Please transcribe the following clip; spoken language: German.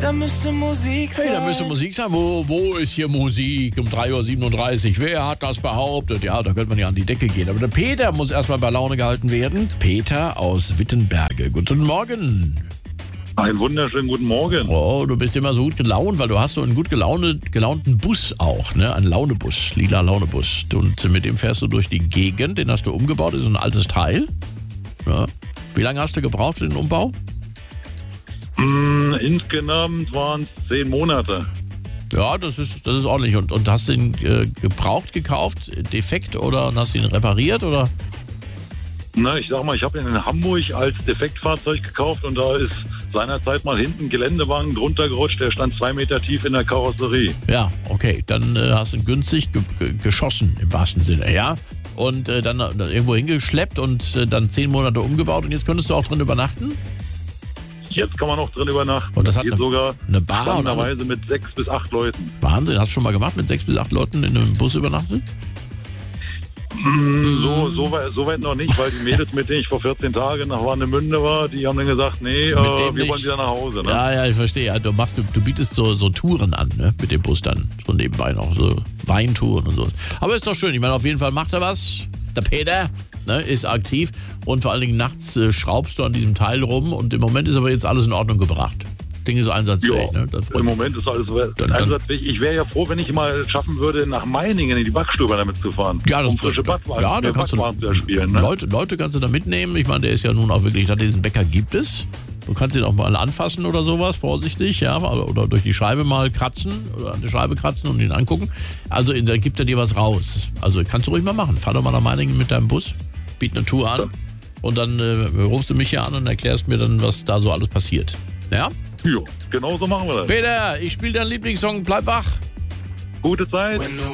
da müsste Musik sein. Hey, da müsste Musik sein. Wo ist hier Musik um 3.37 Uhr? Wer hat das behauptet? Ja, da könnte man ja an die Decke gehen. Aber der Peter muss erstmal bei Laune gehalten werden. Peter aus Wittenberge. Guten Morgen. Einen wunderschönen guten Morgen. Oh, du bist immer so gut gelaunt, weil du hast so einen gut gelaunten Bus auch, ne? Einen Launebus, lila Launebus. Und mit dem fährst du durch die Gegend. Den hast du umgebaut, das ist ein altes Teil. Ja. Wie lange hast du gebraucht für den Umbau? Insgesamt waren es 10 Monate. Ja, das ist ordentlich. Und hast du ihn gebraucht gekauft, defekt oder hast du ihn repariert oder? Na, ich sag mal, ich habe ihn in Hamburg als Defektfahrzeug gekauft und da ist seinerzeit mal hinten ein Geländewagen drunter gerutscht, der stand 2 Meter tief in der Karosserie. Ja, okay, dann hast du ihn günstig geschossen im wahrsten Sinne, ja? Und dann irgendwo hingeschleppt und dann 10 Monate umgebaut und jetzt könntest du auch drin übernachten? Jetzt kann man noch drin übernachten. Und das hat geht sogar eine Bar spannenderweise mit 6 bis 8 Leuten. Wahnsinn, hast du schon mal gemacht, mit 6 bis 8 Leuten in einem Bus übernachtet? So weit noch nicht, weil die Mädels, mit denen ich vor 14 Tagen nach Warnemünde war, die haben dann gesagt, nee, wir wollen wieder nach Hause. Ne? Ja, ich verstehe. Ja, du bietest so Touren an, ne? Mit dem Bus dann. So nebenbei noch, so Weintouren und so. Aber ist doch schön. Ich meine, auf jeden Fall macht er was. Der Peter, ne, ist aktiv. Und vor allen Dingen nachts schraubst du an diesem Teil rum. Und im Moment ist aber jetzt alles in Ordnung gebracht. Ding ist einsatzfähig. Ja, ne? im Moment ist alles einsatzfähig. Ich wäre ja froh, wenn ich mal schaffen würde, nach Meiningen in die Backstube damit zu fahren. Ja, das frische Backwagen, da kannst du zu erspielen. Ne? Leute kannst du da mitnehmen. Ich meine, der ist ja nun auch wirklich, diesen Bäcker gibt es. Du kannst ihn auch mal anfassen oder sowas, vorsichtig, ja, oder durch die Scheibe mal kratzen oder an der Scheibe kratzen und ihn angucken. Also da gibt er dir was raus. Also kannst du ruhig mal machen. Fahr doch mal nach Meiningen mit deinem Bus, biet eine Tour an und dann rufst du mich hier an und erklärst mir dann, was da so alles passiert. Ja? Ja, genau so machen wir das. Peter, ich spiele deinen Lieblingssong, bleib wach. Gute Zeit.